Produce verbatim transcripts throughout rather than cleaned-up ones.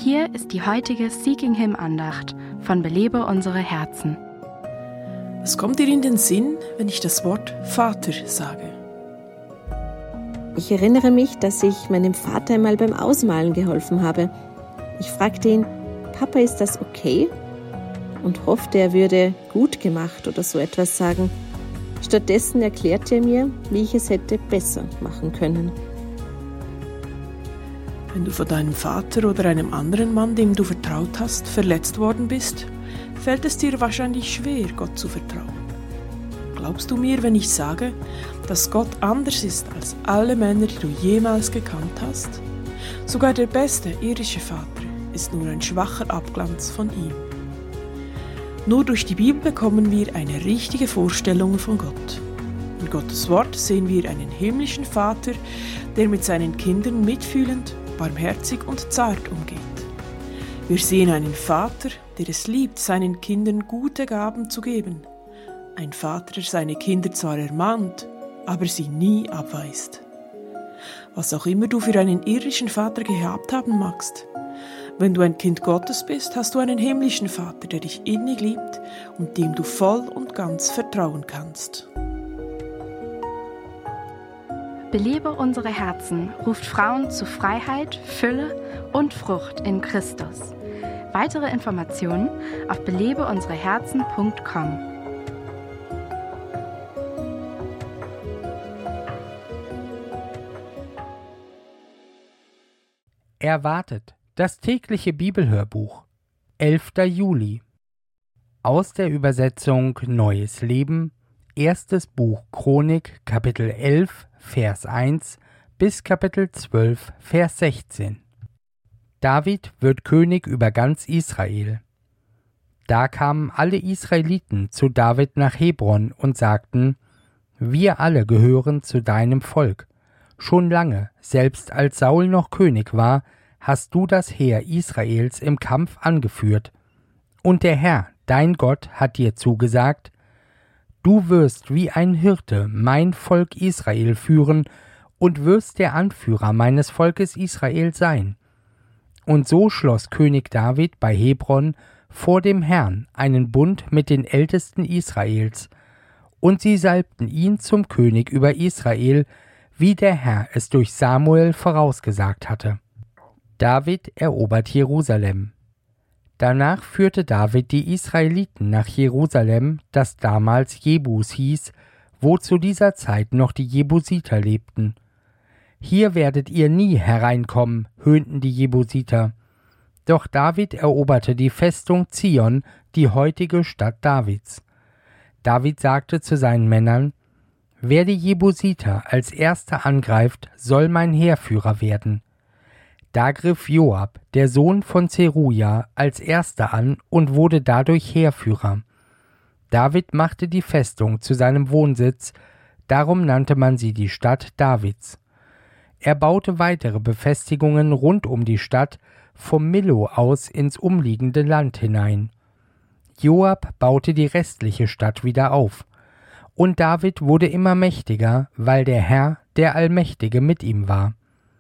Hier ist die heutige Seeking Him Andacht von Belebe unsere Herzen. Was kommt dir in den Sinn, wenn ich das Wort Vater sage? Ich erinnere mich, dass ich meinem Vater einmal beim Ausmalen geholfen habe. Ich fragte ihn, Papa, ist das okay? Und hoffte, er würde gut gemacht oder so etwas sagen. Stattdessen erklärte er mir, wie ich es hätte besser machen können. Wenn du von deinem Vater oder einem anderen Mann, dem du vertraut hast, verletzt worden bist, fällt es dir wahrscheinlich schwer, Gott zu vertrauen. Glaubst du mir, wenn ich sage, dass Gott anders ist als alle Männer, die du jemals gekannt hast? Sogar der beste irdische Vater ist nur ein schwacher Abglanz von ihm. Nur durch die Bibel bekommen wir eine richtige Vorstellung von Gott. In Gottes Wort sehen wir einen himmlischen Vater, der mit seinen Kindern mitfühlend, barmherzig und zart umgeht. Wir sehen einen Vater, der es liebt, seinen Kindern gute Gaben zu geben. Ein Vater, der seine Kinder zwar ermahnt, aber sie nie abweist. Was auch immer du für einen irdischen Vater gehabt haben magst, wenn du ein Kind Gottes bist, hast du einen himmlischen Vater, der dich innig liebt und dem du voll und ganz vertrauen kannst. Belebe unsere Herzen ruft Frauen zu Freiheit, Fülle und Frucht in Christus. Weitere Informationen auf belebe unsere herzen punkt com. Erwartet, das tägliche Bibelhörbuch, elfter Juli. Aus der Übersetzung Neues Leben, erstes Buch Chronik, Kapitel elf, Vers eins bis Kapitel zwölf, Vers sechzehn. David wird König über ganz Israel. Da kamen alle Israeliten zu David nach Hebron und sagten: Wir alle gehören zu deinem Volk. Schon lange, selbst als Saul noch König war, hast du das Heer Israels im Kampf angeführt. Und der Herr, dein Gott, hat dir zugesagt: Du wirst wie ein Hirte mein Volk Israel führen und wirst der Anführer meines Volkes Israel sein. Und so schloss König David bei Hebron vor dem Herrn einen Bund mit den Ältesten Israels, und sie salbten ihn zum König über Israel, wie der Herr es durch Samuel vorausgesagt hatte. David erobert Jerusalem. Danach führte David die Israeliten nach Jerusalem, das damals Jebus hieß, wo zu dieser Zeit noch die Jebusiter lebten. Hier werdet ihr nie hereinkommen, höhnten die Jebusiter. Doch David eroberte die Festung Zion, die heutige Stadt Davids. David sagte zu seinen Männern: Wer die Jebusiter als erster angreift, soll mein Heerführer werden. Da griff Joab, der Sohn von Zeruja, als erster an und wurde dadurch Heerführer. David machte die Festung zu seinem Wohnsitz, darum nannte man sie die Stadt Davids. Er baute weitere Befestigungen rund um die Stadt, vom Millo aus ins umliegende Land hinein. Joab baute die restliche Stadt wieder auf. Und David wurde immer mächtiger, weil der Herr, der Allmächtige, mit ihm war.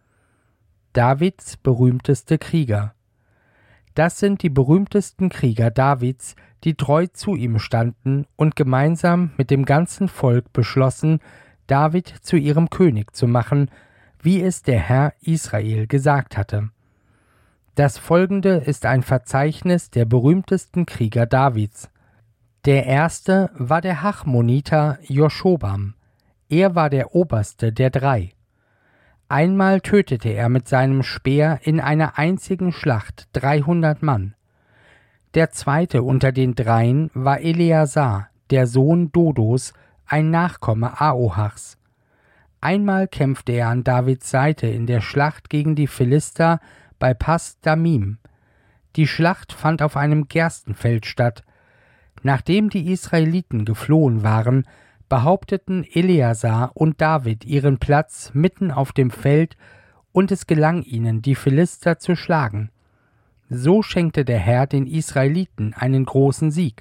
Davids berühmteste Krieger. Das sind die berühmtesten Krieger Davids, die treu zu ihm standen und gemeinsam mit dem ganzen Volk beschlossen, David zu ihrem König zu machen, wie es der Herr Israel gesagt hatte. Das folgende ist ein Verzeichnis der berühmtesten Krieger Davids. Der erste war der Hachmoniter Joschobam. Er war der oberste der drei. Einmal tötete er mit seinem Speer in einer einzigen Schlacht dreihundert Mann. Der zweite unter den dreien war Eleazar, der Sohn Dodos, ein Nachkomme Ahochs. Einmal kämpfte er an Davids Seite in der Schlacht gegen die Philister bei Pas Damim. Die Schlacht fand auf einem Gerstenfeld statt. Nachdem die Israeliten geflohen waren, behaupteten Eleazar und David ihren Platz mitten auf dem Feld, und es gelang ihnen, die Philister zu schlagen. So schenkte der Herr den Israeliten einen großen Sieg.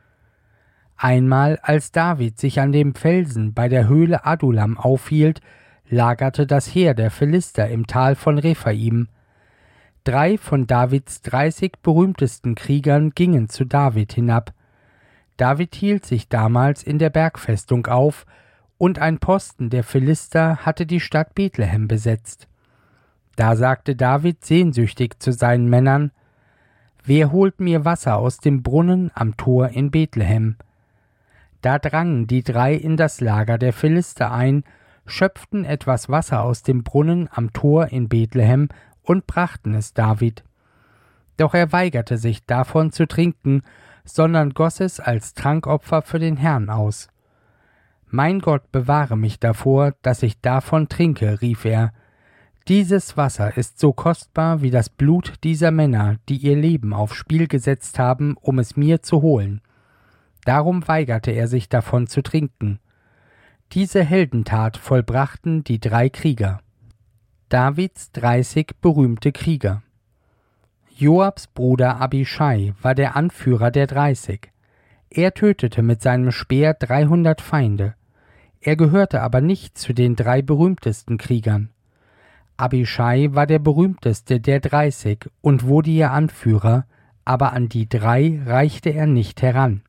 Einmal, als David sich an dem Felsen bei der Höhle Adullam aufhielt, lagerte das Heer der Philister im Tal von Rephaim. Drei von Davids dreißig berühmtesten Kriegern gingen zu David hinab. David hielt sich damals in der Bergfestung auf, und ein Posten der Philister hatte die Stadt Bethlehem besetzt. Da sagte David sehnsüchtig zu seinen Männern: »Wer holt mir Wasser aus dem Brunnen am Tor in Bethlehem?« Da drangen die drei in das Lager der Philister ein, schöpften etwas Wasser aus dem Brunnen am Tor in Bethlehem und brachten es David. Doch er weigerte sich, davon zu trinken, sondern goss es als Trankopfer für den Herrn aus. »Mein Gott, bewahre mich davor, dass ich davon trinke«, rief er. »Dieses Wasser ist so kostbar wie das Blut dieser Männer, die ihr Leben aufs Spiel gesetzt haben, um es mir zu holen.« Darum weigerte er sich davon zu trinken. Diese Heldentat vollbrachten die drei Krieger. Davids dreißig berühmte Krieger. Joabs Bruder Abischai war der Anführer der dreißig. Er tötete mit seinem Speer dreihundert Feinde. Er gehörte aber nicht zu den drei berühmtesten Kriegern. Abischai war der berühmteste der dreißig und wurde ihr Anführer, aber an die drei reichte er nicht heran.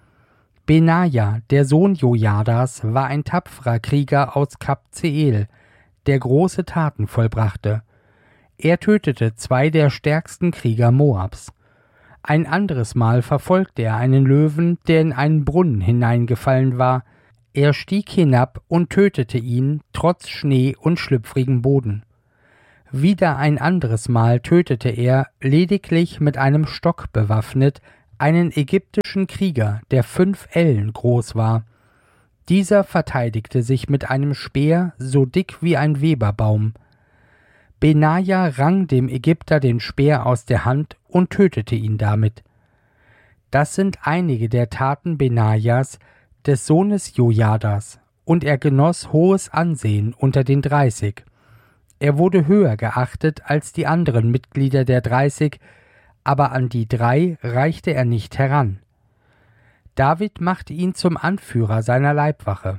Benaja, der Sohn Jojadas, war ein tapferer Krieger aus Kabzeel, der große Taten vollbrachte. Er tötete zwei der stärksten Krieger Moabs. Ein anderes Mal verfolgte er einen Löwen, der in einen Brunnen hineingefallen war. Er stieg hinab und tötete ihn, trotz Schnee und schlüpfrigem Boden. Wieder ein anderes Mal tötete er, lediglich mit einem Stock bewaffnet, einen ägyptischen Krieger, der fünf Ellen groß war. Dieser verteidigte sich mit einem Speer, so dick wie ein Weberbaum. Benaja rang dem Ägypter den Speer aus der Hand und tötete ihn damit. Das sind einige der Taten Benajas, des Sohnes Jojadas, und er genoss hohes Ansehen unter den dreißig. Er wurde höher geachtet als die anderen Mitglieder der dreißig, aber an die drei reichte er nicht heran. David machte ihn zum Anführer seiner Leibwache.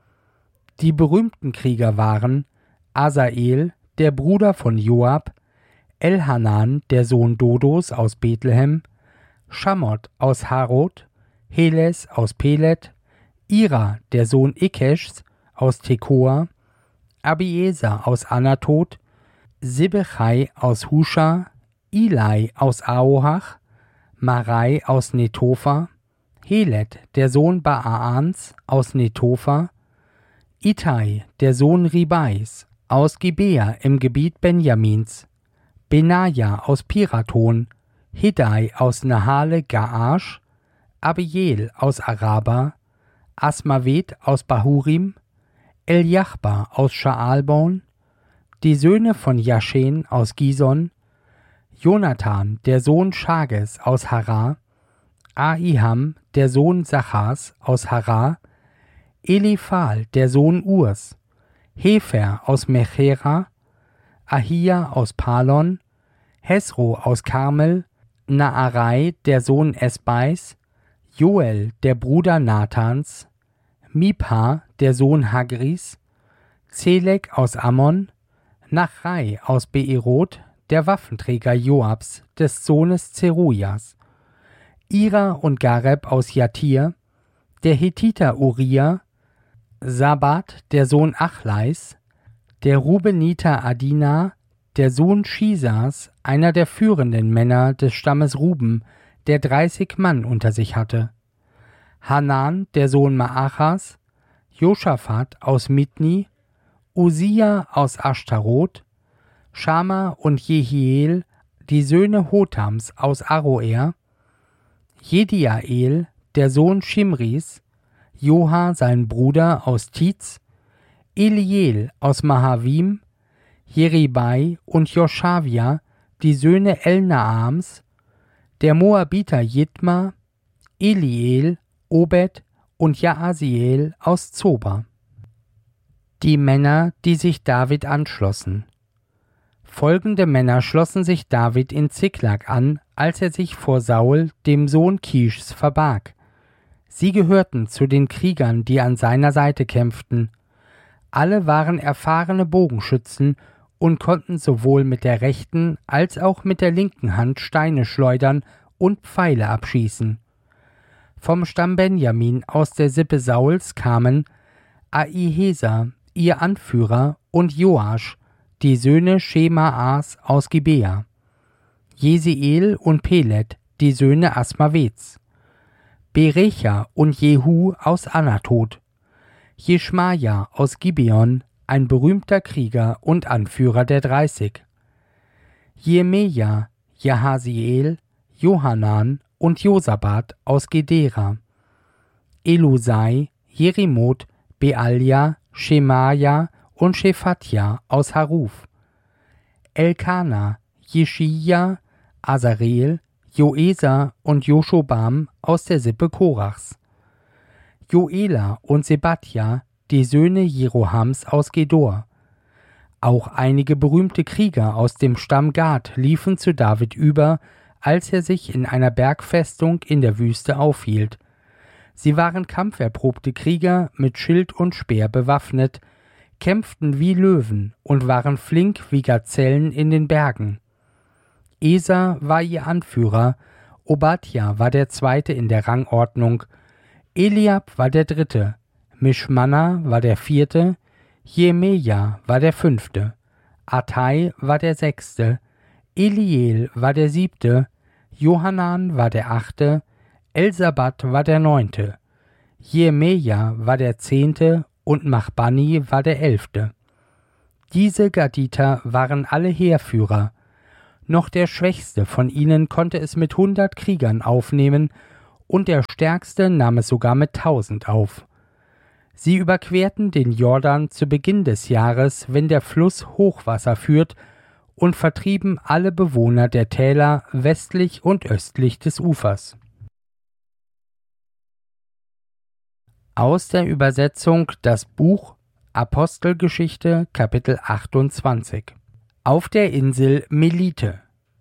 Die berühmten Krieger waren Asael, der Bruder von Joab, Elhanan, der Sohn Dodos aus Bethlehem, Schamot aus Harod, Heles aus Pelet, Ira, der Sohn Ikeschs aus Tekoa, Abieser aus Anatot, Sibbechai aus Husha, Ilai aus Aohach, Marai aus Netofa, Helet, der Sohn Baaans aus Netofa, Itai, der Sohn Ribais aus Gibea im Gebiet Benjamins, Benaja aus Piraton, Hiddai aus Nahale Gaash, Abiel aus Araba, Asmavet aus Bahurim, Eljachba aus Schaalbon, die Söhne von Jaschen aus Gison, Jonathan, der Sohn Schages aus Harar, Ahiham, der Sohn Sachas aus Harar, Eliphal, der Sohn Urs, Hefer aus Mechera, Ahia aus Palon, Hesro aus Karmel, Naarai, der Sohn Esbais, Joel, der Bruder Nathans, Mipha, der Sohn Hagris, Zelek aus Ammon, Nachrai aus Beerot, der Waffenträger Joabs, des Sohnes Zerujas, Ira und Gareb aus Jatir, der Hethiter Uriah, Sabat, der Sohn Achleis, der Rubeniter Adina, der Sohn Schisas, einer der führenden Männer des Stammes Ruben, der dreißig Mann unter sich hatte, Hanan, der Sohn Maachas, Josaphat aus Mitni, Usia aus Ashtarot, Schama und Jehiel, die Söhne Hotams aus Aroer, Jediael, der Sohn Shimris, Joha, sein Bruder aus Tiz, Eliel aus Mahavim, Jeribai und Joshavia, die Söhne Elnaams, der Moabiter Jitma, Eliel, Obed und Jaasiel aus Zoba. Die Männer, die sich David anschlossen. Folgende Männer schlossen sich David in Ziklag an, als er sich vor Saul, dem Sohn Kischs, verbarg. Sie gehörten zu den Kriegern, die an seiner Seite kämpften. Alle waren erfahrene Bogenschützen und konnten sowohl mit der rechten als auch mit der linken Hand Steine schleudern und Pfeile abschießen. Vom Stamm Benjamin aus der Sippe Sauls kamen Ahieser, ihr Anführer, und Joasch, die Söhne Schemaas aus Gibea, Jesiel und Pelet, die Söhne Asmavets, Berecha und Jehu aus Anatot, Jeschmaja aus Gibeon, ein berühmter Krieger und Anführer der Dreißig, Jemeja, Jahasiel, Johanan und Josabat aus Gedera, Elusai, Jerimoth, Bealja, Schemaja und Shephatja aus Haruf, Elkana, Jeschia, Azarel, Joesa und Joschobam aus der Sippe Korachs, Joela und Sebatja, die Söhne Jerohams aus Gedor. Auch einige berühmte Krieger aus dem Stamm Gad liefen zu David über, als er sich in einer Bergfestung in der Wüste aufhielt. Sie waren kampferprobte Krieger mit Schild und Speer bewaffnet, kämpften wie Löwen und waren flink wie Gazellen in den Bergen. Esa war ihr Anführer, Obadja war der Zweite in der Rangordnung, Eliab war der Dritte, Mischmanna war der Vierte, Jemeja war der Fünfte, Atai war der Sechste, Eliel war der Siebte, Johanan war der Achte, Elsabat war der Neunte, Jemeja war der Zehnte und Machbani war der Elfte. Diese Gaditer waren alle Heerführer. Noch der Schwächste von ihnen konnte es mit hundert Kriegern aufnehmen, und der Stärkste nahm es sogar mit tausend auf. Sie überquerten den Jordan zu Beginn des Jahres, wenn der Fluss Hochwasser führt, und vertrieben alle Bewohner der Täler westlich und östlich des Ufers. Aus der Übersetzung das Buch Apostelgeschichte Kapitel achtundzwanzig. Auf der Insel Melite.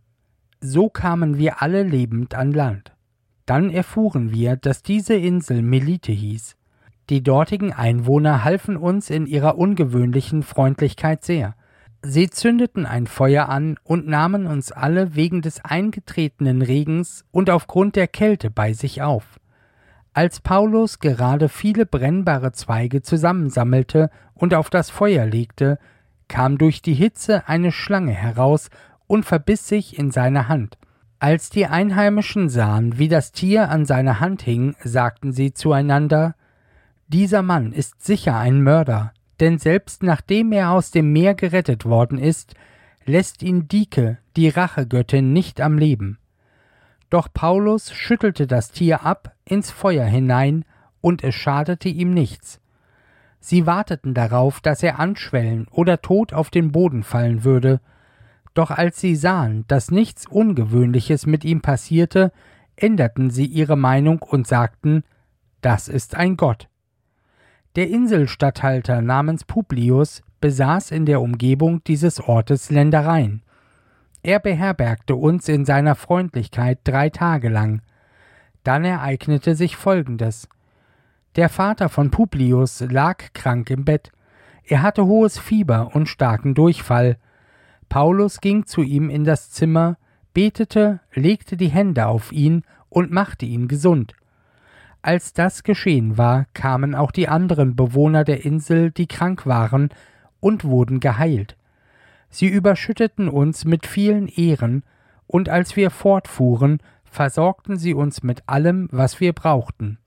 So kamen wir alle lebend an Land. Dann erfuhren wir, dass diese Insel Melite hieß. Die dortigen Einwohner halfen uns in ihrer ungewöhnlichen Freundlichkeit sehr. Sie zündeten ein Feuer an und nahmen uns alle wegen des eingetretenen Regens und aufgrund der Kälte bei sich auf. Als Paulus gerade viele brennbare Zweige zusammensammelte und auf das Feuer legte, kam durch die Hitze eine Schlange heraus und verbiss sich in seine Hand. Als die Einheimischen sahen, wie das Tier an seiner Hand hing, sagten sie zueinander: Dieser Mann ist sicher ein Mörder, denn selbst nachdem er aus dem Meer gerettet worden ist, lässt ihn Dike, die Rachegöttin, nicht am Leben. Doch Paulus schüttelte das Tier ab ins Feuer hinein, und es schadete ihm nichts. Sie warteten darauf, dass er anschwellen oder tot auf den Boden fallen würde. Doch als sie sahen, dass nichts Ungewöhnliches mit ihm passierte, änderten sie ihre Meinung und sagten: Das ist ein Gott. Der Inselstatthalter namens Publius besaß in der Umgebung dieses Ortes Ländereien. Er beherbergte uns in seiner Freundlichkeit drei Tage lang. Dann ereignete sich Folgendes. Der Vater von Publius lag krank im Bett. Er hatte hohes Fieber und starken Durchfall. Paulus ging zu ihm in das Zimmer, betete, legte die Hände auf ihn und machte ihn gesund. Als das geschehen war, kamen auch die anderen Bewohner der Insel, die krank waren, und wurden geheilt. Sie überschütteten uns mit vielen Ehren, und als wir fortfuhren, versorgten sie uns mit allem, was wir brauchten.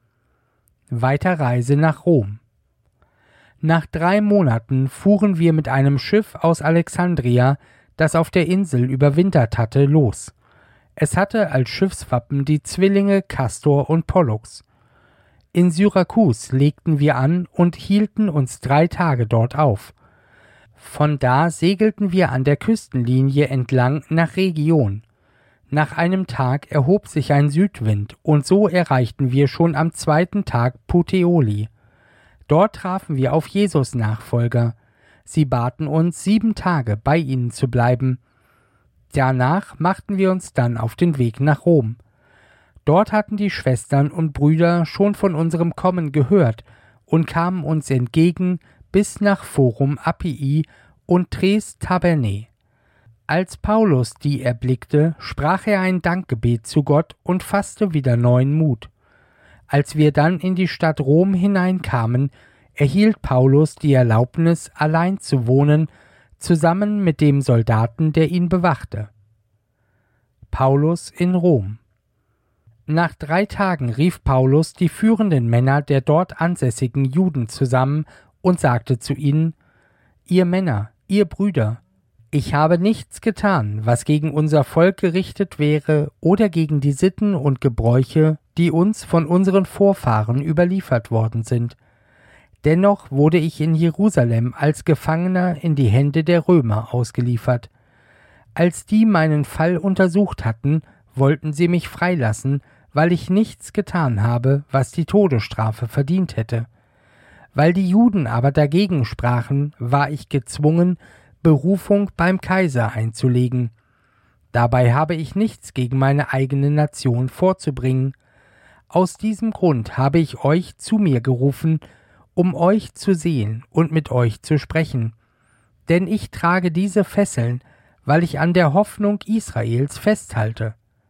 Weiterreise nach Rom. Nach drei Monaten fuhren wir mit einem Schiff aus Alexandria, das auf der Insel überwintert hatte, los. Es hatte als Schiffswappen die Zwillinge Castor und Pollux. In Syrakus legten wir an und hielten uns drei Tage dort auf. Von da segelten wir an der Küstenlinie entlang nach Region. Nach einem Tag erhob sich ein Südwind, und so erreichten wir schon am zweiten Tag Puteoli. Dort trafen wir auf Jesus-Nachfolger. Sie baten uns, sieben Tage bei ihnen zu bleiben. Danach machten wir uns dann auf den Weg nach Rom. Dort hatten die Schwestern und Brüder schon von unserem Kommen gehört und kamen uns entgegen bis nach Forum Appii und tres tabernae. Als Paulus die erblickte, sprach er ein Dankgebet zu Gott und fasste wieder neuen Mut. Als wir dann in die Stadt Rom hineinkamen, erhielt Paulus die Erlaubnis, allein zu wohnen, zusammen mit dem Soldaten, der ihn bewachte. Paulus in Rom. Nach drei Tagen rief Paulus die führenden Männer der dort ansässigen Juden zusammen und sagte zu ihnen: Ihr Männer, ihr Brüder, ich habe nichts getan, was gegen unser Volk gerichtet wäre oder gegen die Sitten und Gebräuche, die uns von unseren Vorfahren überliefert worden sind. Dennoch wurde ich in Jerusalem als Gefangener in die Hände der Römer ausgeliefert. Als die meinen Fall untersucht hatten, wollten sie mich freilassen, weil ich nichts getan habe, was die Todesstrafe verdient hätte. Weil die Juden aber dagegen sprachen, war ich gezwungen, Berufung beim Kaiser einzulegen. Dabei habe ich nichts gegen meine eigene Nation vorzubringen. Aus diesem Grund habe ich euch zu mir gerufen, um euch zu sehen und mit euch zu sprechen. Denn ich trage diese Fesseln, weil ich an der Hoffnung Israels festhalte.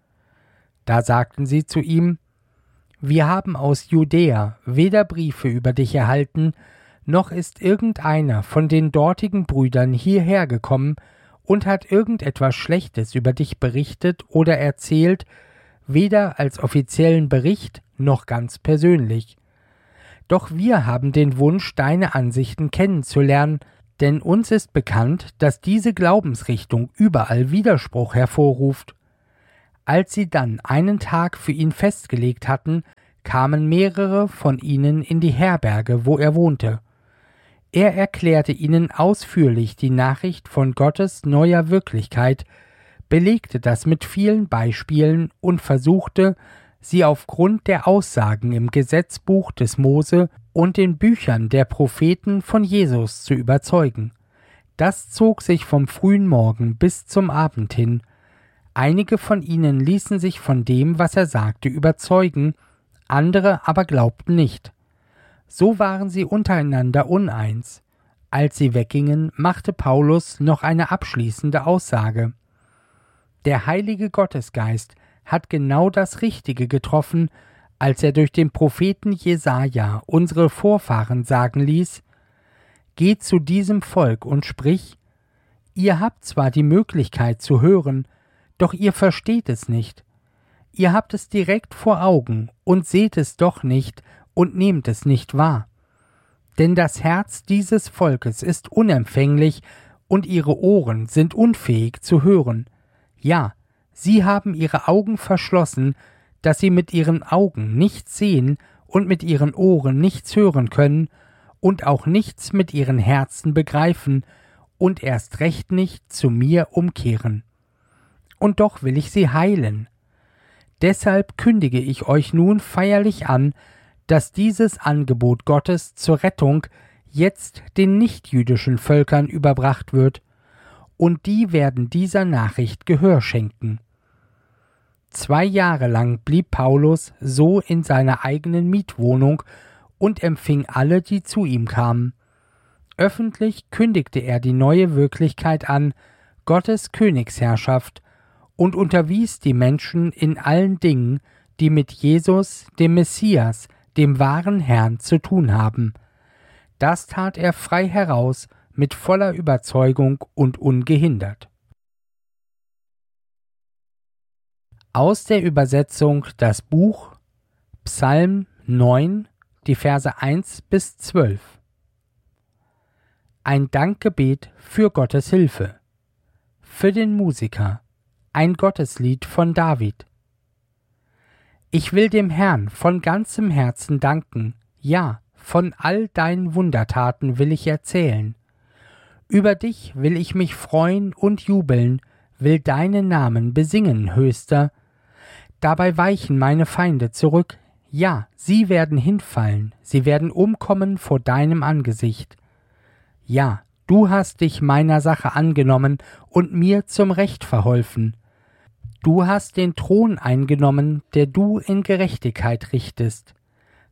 Da sagten sie zu ihm: Wir haben aus Judäa weder Briefe über dich erhalten, noch ist irgendeiner von den dortigen Brüdern hierher gekommen und hat irgendetwas Schlechtes über dich berichtet oder erzählt, weder als offiziellen Bericht noch ganz persönlich. Doch wir haben den Wunsch, deine Ansichten kennenzulernen, denn uns ist bekannt, dass diese Glaubensrichtung überall Widerspruch hervorruft. Als sie dann einen Tag für ihn festgelegt hatten, kamen mehrere von ihnen in die Herberge, wo er wohnte. Er erklärte ihnen ausführlich die Nachricht von Gottes neuer Wirklichkeit, belegte das mit vielen Beispielen und versuchte, sie aufgrund der Aussagen im Gesetzbuch des Mose und den Büchern der Propheten von Jesus zu überzeugen. Das zog sich vom frühen Morgen bis zum Abend hin. Einige von ihnen ließen sich von dem, was er sagte, überzeugen, andere aber glaubten nicht. So waren sie untereinander uneins. Als sie weggingen, machte Paulus noch eine abschließende Aussage. Der heilige Gottesgeist hat genau das Richtige getroffen, als er durch den Propheten Jesaja unsere Vorfahren sagen ließ: Geh zu diesem Volk und sprich: Ihr habt zwar die Möglichkeit zu hören, doch ihr versteht es nicht. Ihr habt es direkt vor Augen und seht es doch nicht und nehmt es nicht wahr. Denn das Herz dieses Volkes ist unempfänglich und ihre Ohren sind unfähig zu hören. Ja, sie haben ihre Augen verschlossen, dass sie mit ihren Augen nichts sehen und mit ihren Ohren nichts hören können und auch nichts mit ihren Herzen begreifen und erst recht nicht zu mir umkehren. Und doch will ich sie heilen. Deshalb kündige ich euch nun feierlich an, dass dieses Angebot Gottes zur Rettung jetzt den nichtjüdischen Völkern überbracht wird, und die werden dieser Nachricht Gehör schenken. Zwei Jahre lang blieb Paulus so in seiner eigenen Mietwohnung und empfing alle, die zu ihm kamen. Öffentlich kündigte er die neue Wirklichkeit an, Gottes Königsherrschaft, und unterwies die Menschen in allen Dingen, die mit Jesus, dem Messias, dem wahren Herrn, zu tun haben. Das tat er frei heraus, mit voller Überzeugung und ungehindert. Aus der Übersetzung das Buch Psalm neun, die Verse eins bis zwölf. Ein Dankgebet für Gottes Hilfe. Für den Musiker. Ein Gotteslied von David. Ich will dem Herrn von ganzem Herzen danken, ja, von all deinen Wundertaten will ich erzählen. Über dich will ich mich freuen und jubeln, will deinen Namen besingen, Höchster. Dabei weichen meine Feinde zurück, ja, sie werden hinfallen, sie werden umkommen vor deinem Angesicht. Ja, du hast dich meiner Sache angenommen und mir zum Recht verholfen. Du hast den Thron eingenommen, der du in Gerechtigkeit richtest.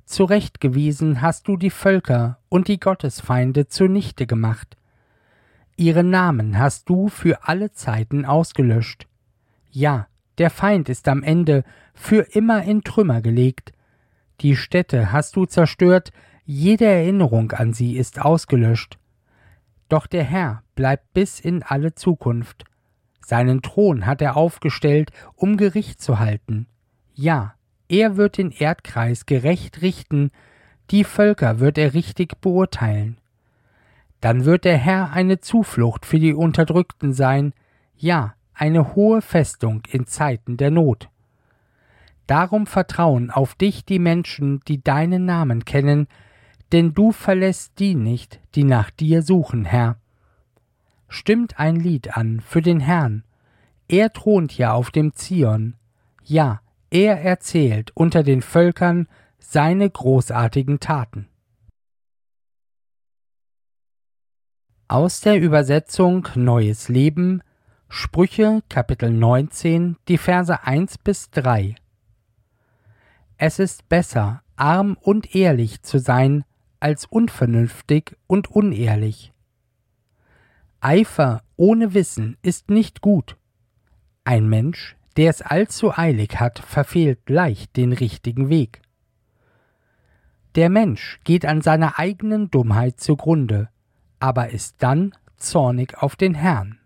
Zurechtgewiesen hast du die Völker und die Gottesfeinde zunichte gemacht. Ihre Namen hast du für alle Zeiten ausgelöscht. Ja, der Feind ist am Ende für immer in Trümmer gelegt. Die Städte hast du zerstört, jede Erinnerung an sie ist ausgelöscht. Doch der Herr bleibt bis in alle Zukunft. Seinen Thron hat er aufgestellt, um Gericht zu halten. Ja, er wird den Erdkreis gerecht richten, die Völker wird er richtig beurteilen. Dann wird der Herr eine Zuflucht für die Unterdrückten sein, ja, eine hohe Festung in Zeiten der Not. Darum vertrauen auf dich die Menschen, die deinen Namen kennen, denn du verlässt die nicht, die nach dir suchen, Herr. Stimmt ein Lied an für den Herrn, er thront ja auf dem Zion, ja, er erzählt unter den Völkern seine großartigen Taten. Aus der Übersetzung Neues Leben, Sprüche Kapitel neunzehn, die Verse eins bis drei. Es ist besser, arm und ehrlich zu sein, als unvernünftig und unehrlich. Eifer ohne Wissen ist nicht gut. Ein Mensch, der es allzu eilig hat, verfehlt leicht den richtigen Weg. Der Mensch geht an seiner eigenen Dummheit zugrunde, aber ist dann zornig auf den Herrn.